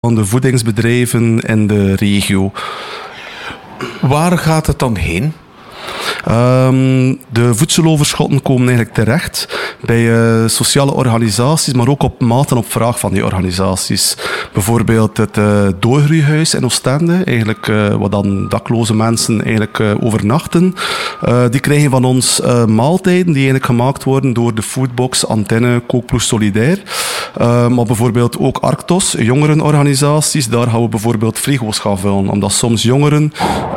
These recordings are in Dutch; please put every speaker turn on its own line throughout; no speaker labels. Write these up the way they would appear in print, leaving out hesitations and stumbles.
de voedingsbedrijven in de regio.
Waar gaat het dan heen?
De voedseloverschotten komen eigenlijk terecht bij sociale organisaties, maar ook op maat en op vraag van die organisaties. Bijvoorbeeld het Doorgroeihuis in Oostende, eigenlijk, waar dan dakloze mensen eigenlijk, overnachten. Die krijgen van ons maaltijden die eigenlijk gemaakt worden door de Foodbox, Antenne, Kookploeg Solidair. Maar bijvoorbeeld ook Arctos, jongerenorganisaties, daar gaan we bijvoorbeeld frigo's gaan vullen. Omdat soms jongeren,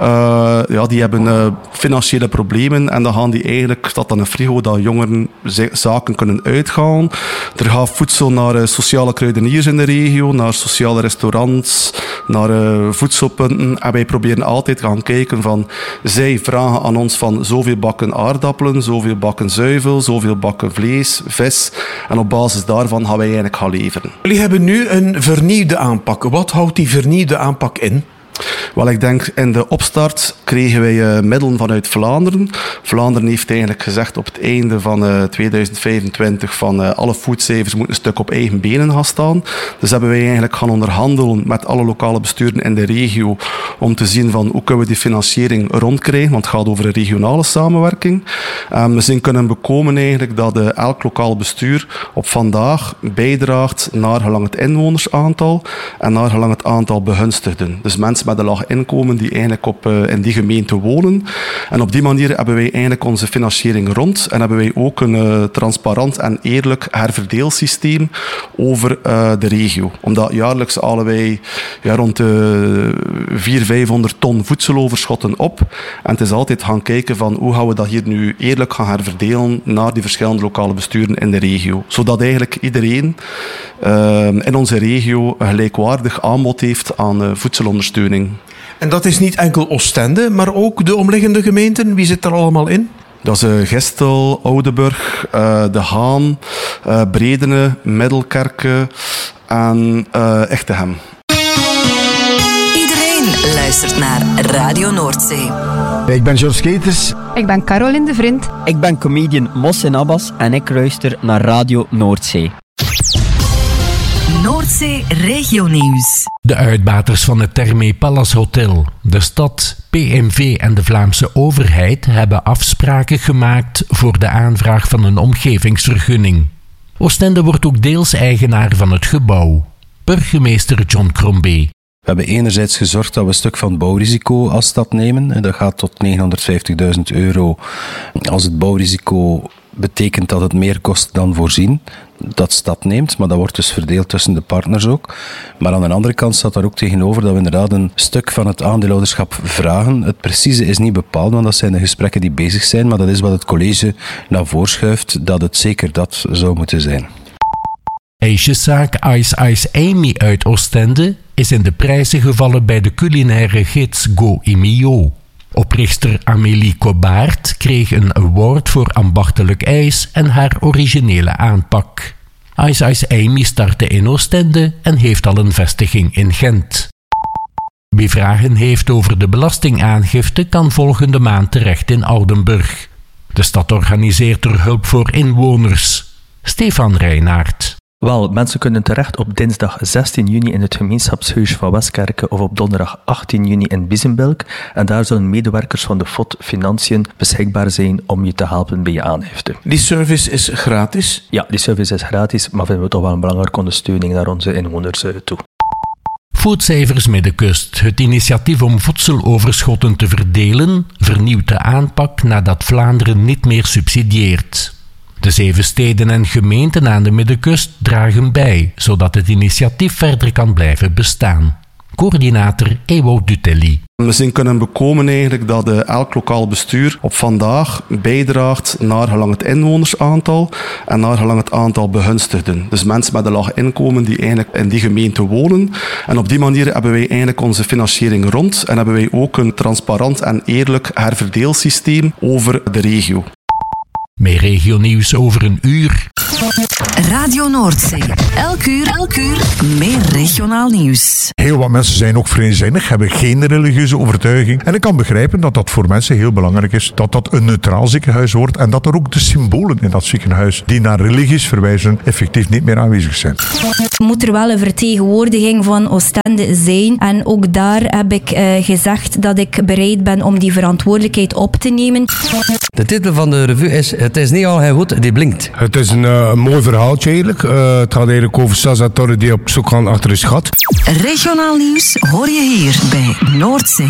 die hebben financiële problemen en dan gaan die eigenlijk, staat dan een frigo dat jongeren zaken kunnen uitgaan. Er gaat voedsel naar sociale kruideniers in de regio, naar sociale restaurants, naar voedselpunten. En wij proberen altijd te gaan kijken van, zij vragen aan ons van zoveel bakken aardappelen, zoveel bakken zuivel, zoveel bakken vlees, vis. En op basis daarvan gaan wij eigenlijk gaan leveren.
Jullie hebben nu een vernieuwde aanpak. Wat houdt die vernieuwde aanpak in?
Wel, ik denk in de opstart kregen wij middelen vanuit Vlaanderen. Vlaanderen heeft eigenlijk gezegd op het einde van 2025 van alle foodcijfers moeten een stuk op eigen benen gaan staan. Dus hebben wij eigenlijk gaan onderhandelen met alle lokale besturen in de regio om te zien van hoe kunnen we die financiering rondkrijgen, want het gaat over een regionale samenwerking. We zijn kunnen bekomen eigenlijk dat elk lokaal bestuur op vandaag bijdraagt naar gelang het inwonersaantal en naar gelang het aantal begunstigden. Dus mensen met een laag inkomen die eigenlijk in die gemeente wonen. En op die manier hebben wij eigenlijk onze financiering rond en hebben wij ook een transparant en eerlijk herverdeelsysteem over de regio. Omdat jaarlijks halen wij rond de 400-500 ton voedseloverschotten op. En het is altijd gaan kijken van hoe gaan we dat hier nu eerlijk gaan herverdelen naar die verschillende lokale besturen in de regio. Zodat eigenlijk iedereen in onze regio een gelijkwaardig aanbod heeft aan voedselondersteuning.
En dat is niet enkel Oostende, maar ook de omliggende gemeenten. Wie zit er allemaal in?
Dat is Gestel, Oudenburg, De Haan, Bredene, Middelkerke en Echtegem.
Iedereen luistert naar Radio Noordzee.
Ik ben George Keters.
Ik ben Caroline de Vriend.
Ik ben comedian Mohsin Abbas en ik luister naar Radio Noordzee.
Noordzee Regionieuws.
De uitbaters van het Thermé Palace Hotel, de stad, PMV en de Vlaamse overheid hebben afspraken gemaakt voor de aanvraag van een omgevingsvergunning. Oostende wordt ook deels eigenaar van het gebouw. Burgemeester John Crombie.
We hebben enerzijds gezorgd dat we een stuk van het bouwrisico als stad nemen. En dat gaat tot €950.000 als het bouwrisico betekent dat het meer kost dan voorzien. Dat stad neemt, maar dat wordt dus verdeeld tussen de partners ook. Maar aan de andere kant staat daar ook tegenover dat we inderdaad een stuk van het aandeelhouderschap vragen. Het precieze is niet bepaald, want dat zijn de gesprekken die bezig zijn, maar dat is wat het college naar voren schuift, dat het zeker dat zou moeten zijn.
Ijsjeszaak Ice Ice Amy uit Oostende is in de prijzen gevallen bij de culinaire gids Go Imio. Oprichter Amélie Cobaert kreeg een award voor ambachtelijk ijs en haar originele aanpak. Ice Ice Amy startte in Oostende en heeft al een vestiging in Gent. Wie vragen heeft over de belastingaangifte kan volgende maand terecht in Oudenburg. De stad organiseert er hulp voor inwoners. Stefan Reinaert.
Wel, mensen kunnen terecht op dinsdag 16 juni in het gemeenschapshuis van Westkerke of op donderdag 18 juni in Biezenbelk. En daar zullen medewerkers van de FOD Financiën beschikbaar zijn om je te helpen bij je aangifte.
Die service is gratis?
Ja, die service is gratis, maar vinden we toch wel een belangrijke ondersteuning naar onze inwoners toe.
Foodcijfers Middenkust, het initiatief om voedseloverschotten te verdelen, vernieuwt de aanpak nadat Vlaanderen niet meer subsidieert. De 7 steden en gemeenten aan de Middenkust dragen bij, zodat het initiatief verder kan blijven bestaan. Coördinator Ewout Dutelli.
We zijn kunnen bekomen eigenlijk dat elk lokaal bestuur op vandaag bijdraagt naar gelang het inwonersaantal en naar gelang het aantal begunstigden. Dus mensen met een laag inkomen die eigenlijk in die gemeente wonen. En op die manier hebben wij eigenlijk onze financiering rond en hebben wij ook een transparant en eerlijk herverdeelsysteem over de regio.
Meer regionieuws over een uur.
Radio Noordzee. Elk uur meer regionaal nieuws.
Heel wat mensen zijn ook vrijzinnig, hebben geen religieuze overtuiging. En ik kan begrijpen dat dat voor mensen heel belangrijk is. Dat dat een neutraal ziekenhuis wordt. En dat er ook de symbolen in dat ziekenhuis die naar religies verwijzen effectief niet meer aanwezig zijn.
Moet er wel een vertegenwoordiging van Oostende zijn. En ook daar heb ik gezegd dat ik bereid ben om die verantwoordelijkheid op te nemen.
De titel van de revue is Het is niet al hij goed, die blinkt.
Het is een mooi verhaaltje eigenlijk. Het gaat eigenlijk over Sazatoren die op zoek gaan achter een schat.
Regionaal nieuws hoor je hier bij Noordzee.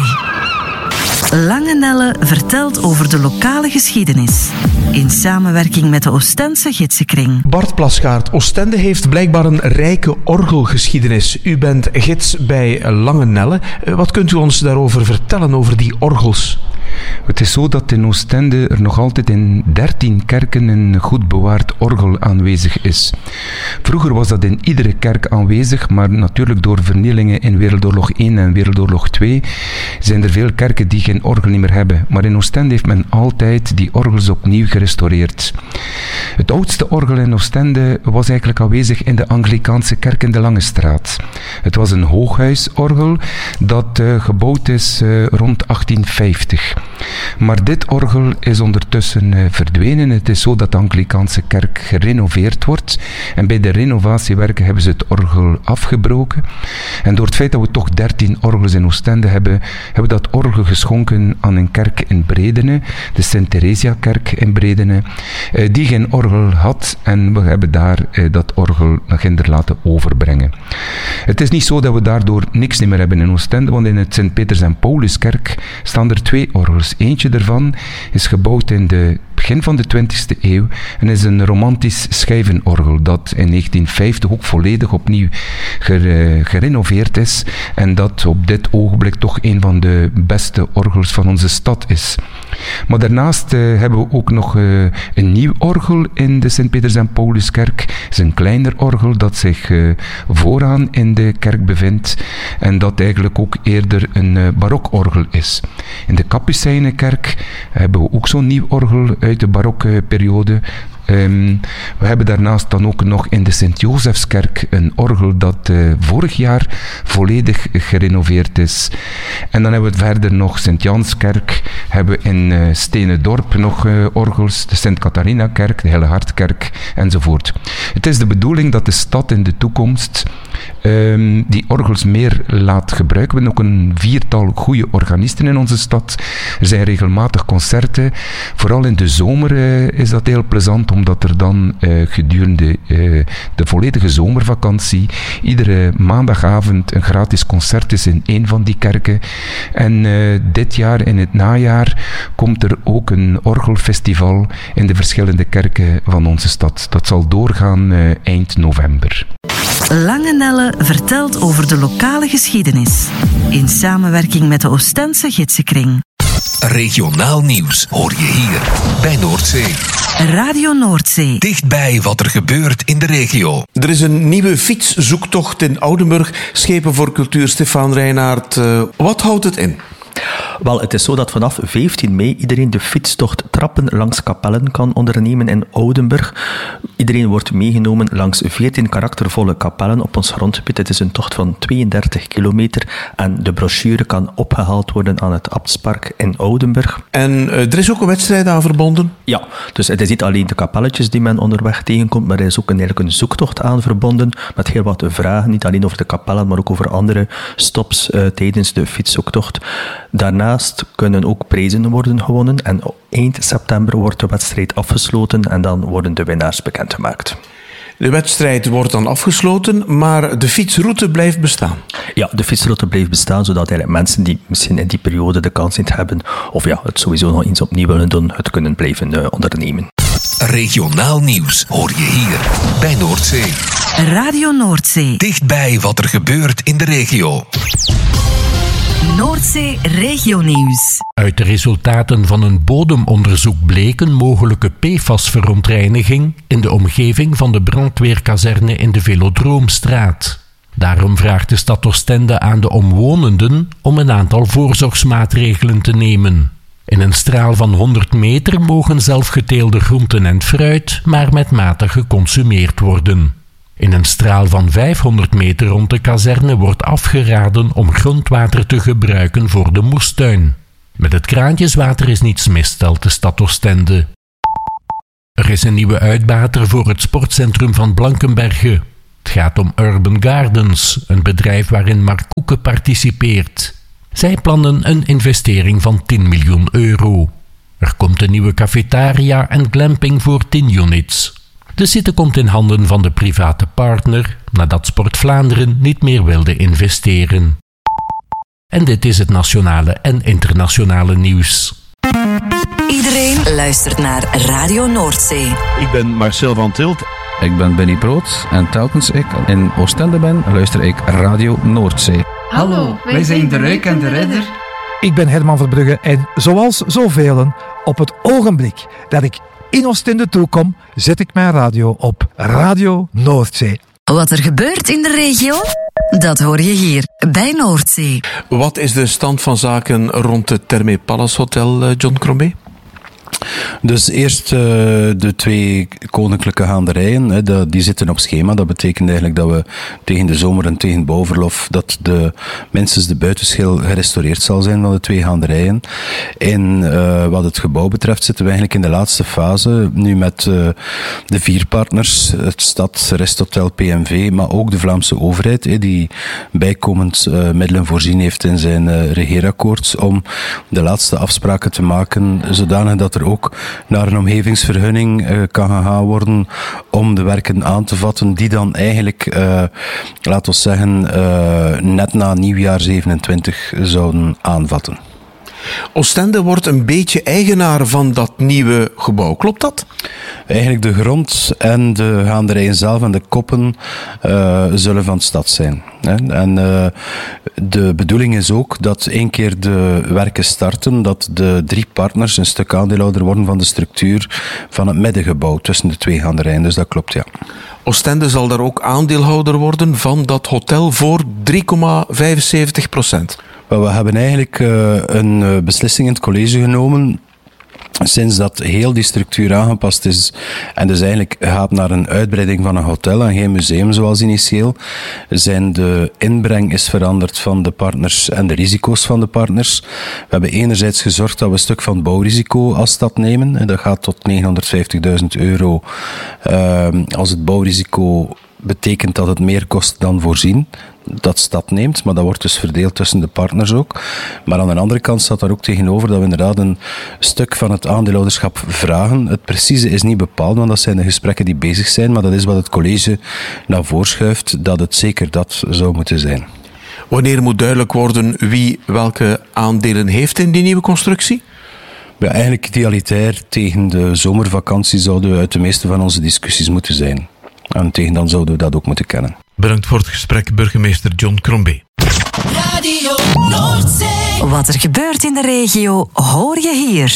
Lange Nelle vertelt over de lokale geschiedenis. In samenwerking met de Oostense gidsenkring.
Bart Plasgaard, Oostende heeft blijkbaar een rijke orgelgeschiedenis. U bent gids bij Lange Nelle. Wat kunt u ons daarover vertellen, over die orgels?
Het is zo dat in Oostende er nog altijd in 13 kerken een goed bewaard orgel aanwezig is. Vroeger was dat in iedere kerk aanwezig, maar natuurlijk door vernielingen in Wereldoorlog 1 en Wereldoorlog 2 zijn er veel kerken die geen orgel niet meer hebben. Maar in Oostende heeft men altijd die orgels opnieuw gerestaureerd. Het oudste orgel in Oostende was eigenlijk aanwezig in de Anglikaanse kerk in de Lange Straat. Het was een hooghuisorgel dat gebouwd is rond 1850. Maar dit orgel is ondertussen verdwenen. Het is zo dat de Anglikaanse kerk gerenoveerd wordt. En bij de renovatiewerken hebben ze het orgel afgebroken. En door het feit dat we toch 13 orgels in Oostende hebben, hebben we dat orgel geschonken aan een kerk in Bredene, de Sint-Theresia-kerk in Bredene, die geen orgel had. En we hebben daar dat orgel naar Ginder laten overbrengen. Het is niet zo dat we daardoor niks meer hebben in Oostende, want in het Sint-Peters en Pauluskerk staan er 2 orgels. Eentje daarvan is gebouwd in de begin van de 20e eeuw en is een romantisch schijvenorgel dat in 1950 ook volledig opnieuw gerenoveerd is en dat op dit ogenblik toch een van de beste orgels van onze stad is. Maar daarnaast hebben we ook nog een nieuw orgel in de Sint-Peters en Pauluskerk. Het is een kleiner orgel dat zich vooraan in de kerk bevindt en dat eigenlijk ook eerder een barokorgel is. In de Kapucijnenkerk hebben we ook zo'n nieuw orgel uit de barokperiode. We hebben daarnaast dan ook nog in de Sint-Jozefskerk een orgel dat vorig jaar volledig gerenoveerd is. En dan hebben we verder nog Sint-Janskerk, hebben we in Stenendorp nog orgels, de Sint-Catharina-kerk, de Hillehartkerk enzovoort. Het is de bedoeling dat de stad in de toekomst die orgels meer laat gebruiken. We hebben ook een 4-tal goede organisten in onze stad. Er zijn regelmatig concerten. Vooral in de zomer is dat heel plezant, omdat er dan gedurende de volledige zomervakantie iedere maandagavond een gratis concert is in een van die kerken. En dit jaar in het najaar komt er ook een orgelfestival in de verschillende kerken van onze stad. Dat zal doorgaan eind november.
Lange Nelle vertelt over de lokale geschiedenis. In samenwerking met de Oostense gidsenkring.
Regionaal nieuws hoor je hier bij Noordzee.
Radio Noordzee.
Dichtbij wat er gebeurt in de regio.
Er is een nieuwe fietszoektocht in Oudenburg. Schepen voor cultuur, Stefan Reinaert. Wat houdt het in?
Wel, het is zo dat vanaf 15 mei iedereen de fietstocht Trappen langs Kapellen kan ondernemen in Oudenburg. Iedereen wordt meegenomen langs 14 karaktervolle kapellen op ons grondgebied. Het is een tocht van 32 kilometer en de brochure kan opgehaald worden aan het Abtspark in Oudenburg.
En er is ook een wedstrijd aan verbonden?
Ja, dus het is niet alleen de kapelletjes die men onderweg tegenkomt, maar er is ook eigenlijk een zoektocht aan verbonden met heel wat vragen, niet alleen over de kapellen, maar ook over andere stops tijdens de fietszoektocht. Daarnaast kunnen ook prijzen worden gewonnen en eind september wordt de wedstrijd afgesloten en dan worden de winnaars bekendgemaakt.
De wedstrijd wordt dan afgesloten, maar de fietsroute blijft bestaan?
Ja, de fietsroute blijft bestaan, zodat eigenlijk mensen die misschien in die periode de kans niet hebben, of ja, het sowieso nog eens opnieuw willen doen, het kunnen blijven ondernemen.
Regionaal nieuws hoor je hier bij Noordzee.
Radio Noordzee.
Dichtbij wat er gebeurt in de regio.
Noordzee Regionieuws.
Uit de resultaten van een bodemonderzoek bleken mogelijke PFAS-verontreiniging in de omgeving van de brandweerkazerne in de Velodroomstraat. Daarom vraagt de stad Oostende aan de omwonenden om een aantal voorzorgsmaatregelen te nemen. In een straal van 100 meter mogen zelfgeteelde groenten en fruit maar met mate geconsumeerd worden. In een straal van 500 meter rond de kazerne wordt afgeraden om grondwater te gebruiken voor de moestuin. Met het kraantjeswater is niets mis, stelt de stad Oostende. Er is een nieuwe uitbater voor het sportcentrum van Blankenberge. Het gaat om Urban Gardens, een bedrijf waarin Mark Koeken participeert. Zij plannen een investering van 10 miljoen euro. Er komt een nieuwe cafetaria en glamping voor 10 units. De site komt in handen van de private partner, nadat Sport Vlaanderen niet meer wilde investeren. En dit is het nationale en internationale nieuws.
Iedereen luistert naar Radio Noordzee.
Ik ben Marcel van Tilt.
Ik ben Benny Proot en telkens ik in Oostende ben, luister ik Radio Noordzee.
Hallo, wij zijn De Ruik en De Ridder.
Ik ben Herman van Brugge en zoals zoveel, op het ogenblik dat ik in Oostende toekom, zet ik mijn radio op Radio Noordzee.
Wat er gebeurt in de regio, dat hoor je hier bij Noordzee.
Wat is de stand van zaken rond het Thermae Palace Hotel, John Crombie?
Dus eerst de 2 koninklijke gaanderijen, die zitten op schema. Dat betekent eigenlijk dat we tegen de zomer en tegen het bouwverlof dat minstens de buitenschil gerestaureerd zal zijn van de 2 gaanderijen. En wat het gebouw betreft zitten we eigenlijk in de laatste fase, nu met de 4 partners, het Stad, Resthotel, PMV, maar ook de Vlaamse overheid, die bijkomend middelen voorzien heeft in zijn regeerakkoord, om de laatste afspraken te maken, zodanig dat er ook naar een omgevingsvergunning kan gegaan worden om de werken aan te vatten die dan eigenlijk, laten we zeggen, net na nieuwjaar 27 zouden aanvatten.
Oostende wordt een beetje eigenaar van dat nieuwe gebouw, klopt dat?
Eigenlijk de grond en de gaanderijen zelf en de koppen zullen van de stad zijn. En de bedoeling is ook dat 1 keer de werken starten, dat de 3 partners een stuk aandeelhouder worden van de structuur van het middengebouw tussen de 2 gaanderijen. Dus dat klopt, ja.
Oostende zal daar ook aandeelhouder worden van dat hotel voor 3,75%.
We hebben eigenlijk een beslissing in het college genomen sinds dat heel die structuur aangepast is en dus eigenlijk gaat naar een uitbreiding van een hotel en geen museum zoals initieel, de inbreng is veranderd van de partners en de risico's van de partners. We hebben enerzijds gezorgd dat we een stuk van het bouwrisico als stad nemen en dat gaat tot €950.000 als het bouwrisico betekent dat het meer kost dan voorzien. Dat stad neemt, maar dat wordt dus verdeeld tussen de partners ook. Maar aan de andere kant staat daar ook tegenover dat we inderdaad een stuk van het aandeelhouderschap vragen. Het precieze is niet bepaald, want dat zijn de gesprekken die bezig zijn, maar dat is wat het college naar voren schuift, dat het zeker dat zou moeten zijn.
Wanneer moet duidelijk worden wie welke aandelen heeft in die nieuwe constructie?
Ja, eigenlijk idealitair tegen de zomervakantie zouden we uit de meeste van onze discussies moeten zijn. En tegen dan zouden we dat ook moeten kennen.
Bedankt voor het gesprek, burgemeester John Crombie.
Radio Noordzee. Wat er gebeurt in de regio, hoor je hier.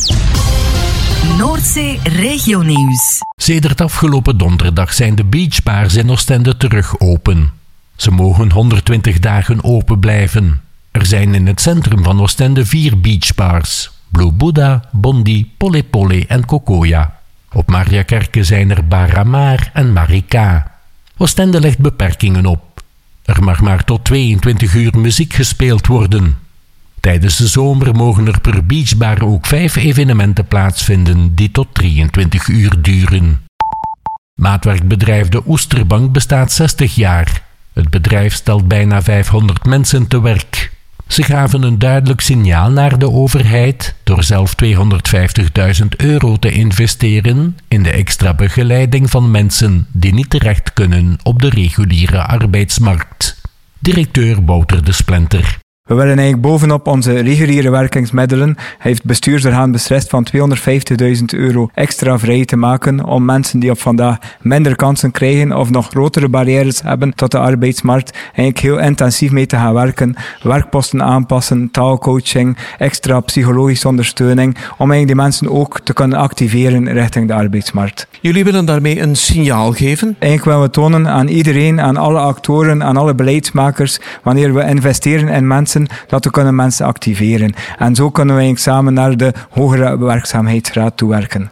Noordzee Regionieuws.
Sedert afgelopen donderdag zijn de beachbars in Oostende terug open. Ze mogen 120 dagen open blijven. Er zijn in het centrum van Oostende 4 beachbars. Blue Buddha, Bondi, Pole Pole en Kokoya. Op Mariakerke zijn er Baramar en Marika. Oostende legt beperkingen op. Er mag maar tot 22 uur muziek gespeeld worden. Tijdens de zomer mogen er per beachbar ook 5 evenementen plaatsvinden die tot 23 uur duren. Maatwerkbedrijf De Oesterbank bestaat 60 jaar. Het bedrijf stelt bijna 500 mensen te werk. Ze gaven een duidelijk signaal naar de overheid door zelf €250.000 te investeren in de extra begeleiding van mensen die niet terecht kunnen op de reguliere arbeidsmarkt. Directeur Wouter de Splinter.
We willen eigenlijk bovenop onze reguliere werkingsmiddelen, heeft het bestuursorgaan beslist van €250.000 extra vrij te maken om mensen die op vandaag minder kansen krijgen of nog grotere barrières hebben tot de arbeidsmarkt, eigenlijk heel intensief mee te gaan werken, werkposten aanpassen, taalcoaching, extra psychologische ondersteuning, om eigenlijk die mensen ook te kunnen activeren richting de arbeidsmarkt.
Jullie willen daarmee een signaal geven?
Eigenlijk willen we tonen aan iedereen, aan alle actoren, aan alle beleidsmakers, wanneer we investeren in mensen mensen, dat we kunnen mensen activeren. En zo kunnen wij samen naar de hogere werkzaamheidsgraad toewerken.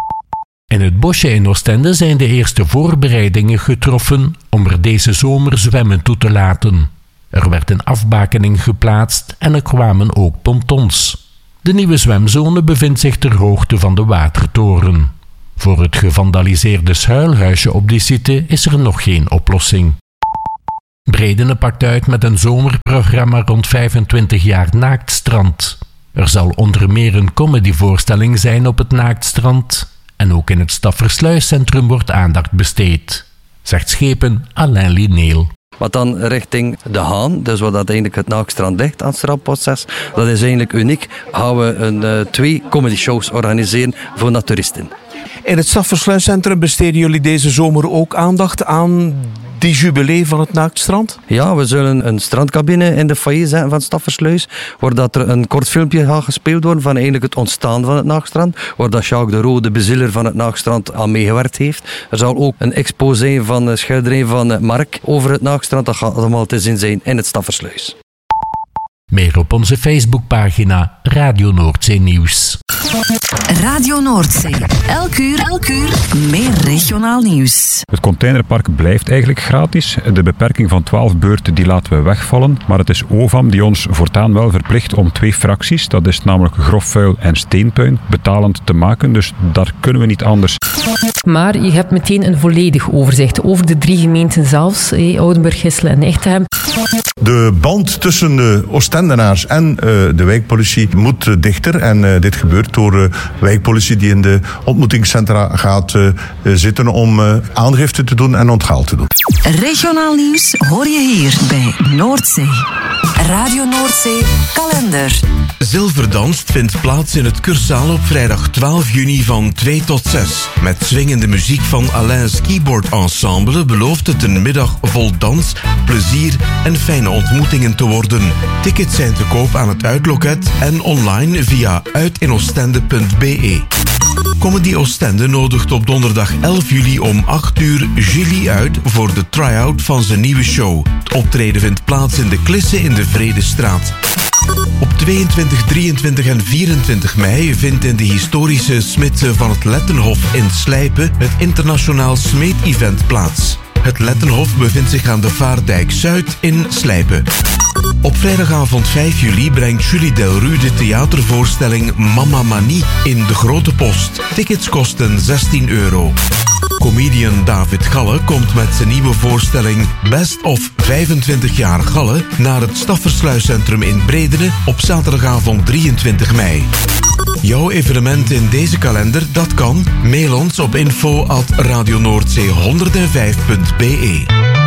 In het bosje in Oostende zijn de eerste voorbereidingen getroffen om er deze zomer zwemmen toe te laten. Er werd een afbakening geplaatst en er kwamen ook pontons. De nieuwe zwemzone bevindt zich ter hoogte van de watertoren. Voor het gevandaliseerde schuilhuisje op die site is er nog geen oplossing. Bredene pakt uit met een zomerprogramma rond 25 jaar Naaktstrand. Er zal onder meer een comedyvoorstelling zijn op het Naaktstrand en ook in het Staffersluiscentrum wordt aandacht besteed, zegt schepen Alain Lineel.
Wat dan richting de Haan, dus wat dat eigenlijk het Naaktstrand ligt aan het strandproces, dat is eigenlijk uniek. Gaan we 2 comedy shows organiseren voor naturisten.
In het Staffersluiscentrum besteden jullie deze zomer ook aandacht aan die jubilee van het Naaktstrand?
Ja, we zullen een strandcabine in de foyer zetten van Staffersluis, waar dat er een kort filmpje gaat gespeeld worden van eigenlijk het ontstaan van het Naaktstrand, waar dat Jacques de Roo, de bezieler van het Naaktstrand, aan meegewerkt heeft. Er zal ook een exposé van de schilderij van Mark over het Naaktstrand, dat gaat allemaal te zien zijn in het Staffersluis.
Meer op onze Facebookpagina Radio Noordzee Nieuws.
Radio Noordzee. Elk uur meer regionaal nieuws.
Het containerpark blijft eigenlijk gratis. De beperking van 12 beurten die laten we wegvallen. Maar het is OVAM die ons voortaan wel verplicht om 2 fracties, dat is namelijk grofvuil en steenpuin, betalend te maken. Dus daar kunnen we niet anders.
Maar je hebt meteen een volledig overzicht over de 3 gemeenten zelfs, Oudenburg, Gisselen en Echtegem.
De band tussen de Oostendenaars en de wijkpolitie moet dichter. En dit gebeurt door wijkpolitie die in de ontmoetingscentra gaat zitten om aangifte te doen en onthaal te doen.
Regionaal nieuws hoor je hier bij Noordzee. Radio Noordzee kalender.
Zilverdans vindt plaats in het Cursaal op vrijdag 12 juni van 2 tot 6. Met swingende muziek van Alain's Keyboard Ensemble belooft het een middag vol dans, plezier en fijne ontmoetingen te worden. Tickets zijn te koop aan het uitloket en online via uitinoostende.be. Comedy Oostende nodigt op donderdag 11 juli om 8 uur Gilly uit voor de try-out van zijn nieuwe show. Het optreden vindt plaats in de Klisse in de Vredestraat. Op 22, 23 en 24 mei vindt in de historische smidse van het Lettenhof in Slijpen het internationaal smeet-event plaats. Het Lettenhof bevindt zich aan de Vaardijk Zuid in Slijpen. Op vrijdagavond 5 juli brengt Julie Delru de theatervoorstelling Mama Manie in de Grote Post. Tickets kosten €16. Comedian David Galle komt met zijn nieuwe voorstelling Best of 25 jaar Galle naar het Staffersluiscentrum in Bredene op zaterdagavond 23 mei. Jouw evenement in deze kalender, dat kan. Mail ons op info@radionoordzee105.be.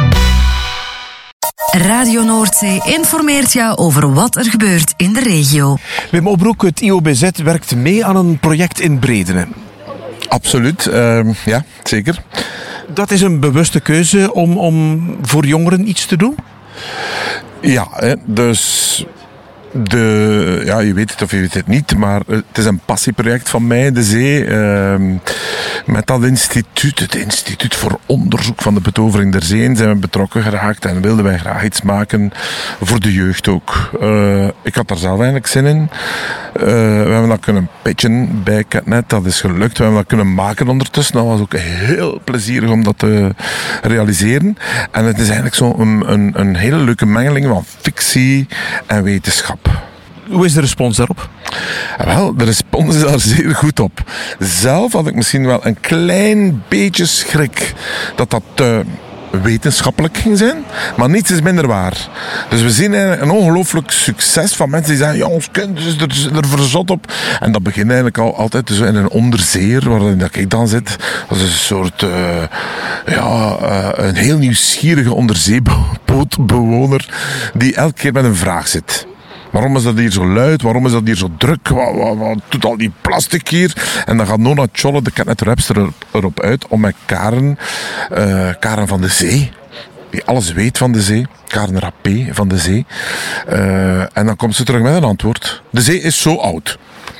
Radio Noordzee informeert jou over wat er gebeurt in de regio.
Wim Obroek, het IOBZ werkt mee aan een project in Bredene.
Absoluut, ja, zeker.
Dat is een bewuste keuze om voor jongeren iets te doen?
Ja, dus... ja, je weet het of je weet het niet, maar het is een passieproject van mij, de Zee. Met dat instituut, het Instituut voor Onderzoek van de Betovering der Zeeën, zijn we betrokken geraakt en wilden wij graag iets maken voor de jeugd ook. Ik had daar zelf eigenlijk zin in. We hebben dat kunnen pitchen bij Catnet, dat is gelukt. We hebben dat kunnen maken ondertussen. Dat was ook heel plezierig om dat te realiseren. En het is eigenlijk zo een hele leuke mengeling van fictie en wetenschap.
Hoe is de respons daarop?
Wel, de respons is daar zeer goed op. Zelf had ik misschien wel een klein beetje schrik dat dat wetenschappelijk ging zijn, maar niets is minder waar. Dus we zien een ongelooflijk succes van mensen die zeggen, ja, ons kind is er verzot op. En dat begint eigenlijk altijd dus in een onderzeeër, waarin ik dan zit. Dat is een soort, een heel nieuwsgierige onderzeebootbewoner die elke keer met een vraag zit. Waarom is dat hier zo luid? Waarom is dat hier zo druk? Wat doet al die plastic hier? En dan gaat Nona Tjolle, de Catnet-rapster, erop uit om met Karen van de Zee, die alles weet van de zee, Karen Rappé van de Zee. En dan komt ze terug met een antwoord. De zee is zo oud.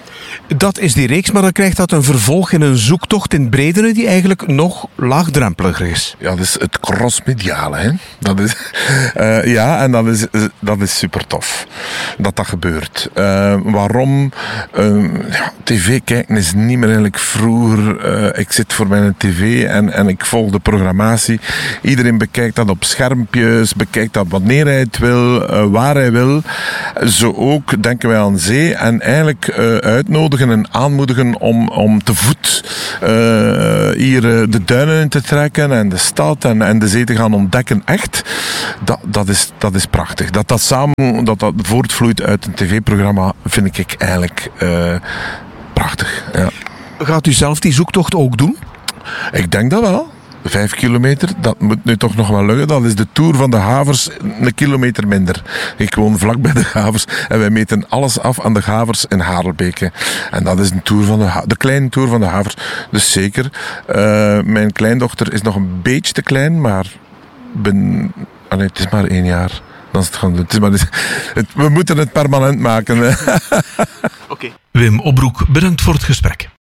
Dat is die reeks, maar dan krijgt dat een vervolg in een zoektocht in Bredene die eigenlijk nog laagdrempeliger is.
Ja, dat is het crossmediale. Hè? Dat is, en dat is super tof dat gebeurt. Waarom? TV kijken is niet meer eigenlijk vroeger. Ik zit voor mijn tv en ik volg de programmatie. Iedereen bekijkt dat op schermpjes, bekijkt dat wanneer hij het wil, waar hij wil. Zo ook denken wij aan zee en eigenlijk uitnodigen en aanmoedigen om te voet hier de duinen in te trekken en de stad en de zee te gaan ontdekken. Echt, dat is prachtig. Dat samen voortvloeit uit een tv-programma vind ik eigenlijk prachtig. Ja.
Gaat u zelf die zoektocht ook doen?
Ik denk dat wel. 5 kilometer, dat moet nu toch nog wel lukken. Dat is de Tour van de Havers, een kilometer minder. Ik woon vlak bij de Havers en wij meten alles af aan de Havers in Harelbeke. En dat is een tour van de kleine Tour van de Havers. Dus zeker. Mijn kleindochter is nog een beetje te klein, maar het is maar 1 jaar. Dan is het gaan doen. We moeten het permanent maken.
Wim Opbroek, bedankt voor het gesprek.